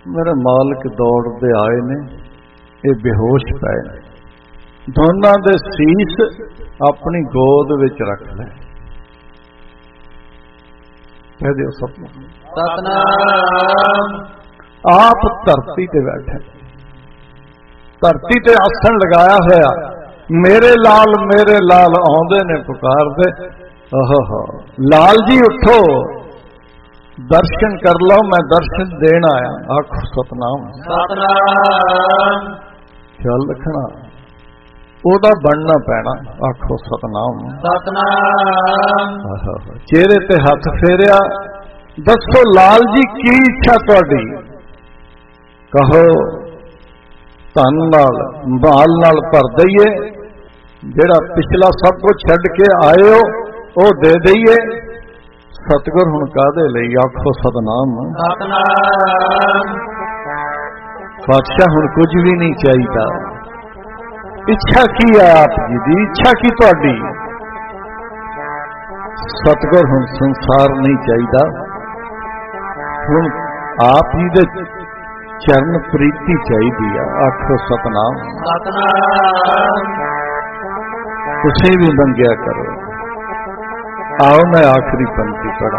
मेरे मालिक दौड़ते आए ने, ये बेहोश पे ने, दोनों दे सीस अपनी गोद विच रख ले। कह दियो सतनाम। सतनाम। आप धरती ते बैठे, धरती ते आसन लगाया होया, मेरे लाल आउंदे ने पुकारदे, ओहो लाल जी उठो दर्शन कर लो, मैं दर्शन देन आया। आखो सतनाम। सतनाम। ख्याल रखना, ओदा बनना पैना। आखो सतनाम। सतनाम। चेहरे ते हथ फेरिया, दसो लाल जी की इच्छा तुहाडी? कहो धन नाल माल नाल भर दईए, जेड़ा पिछला सब कुछ छड्ड के आए हो वो दे दईए। सतगुर हुण काहदे लई? आखो सतनाम। सतनाम। बादशाह हुण कुछ भी नहीं चाहिए। इच्छा की है आप जी दी? इच्छा की तुहाडी? सतगुर हुण संसार नहीं चाहिए, हुण आप जी दे चरण प्रीति चाहिए। आखो सतनाम। सतनाम। तुसीं भी मंगिया करो। आओ मैं आखिरी पंक्ति पढ़ा।